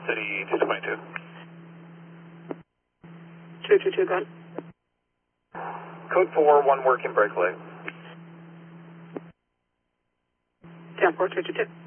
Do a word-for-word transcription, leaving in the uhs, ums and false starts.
City two twenty-two. two two two, go ahead. Code four, one working brake light. ten four two two two.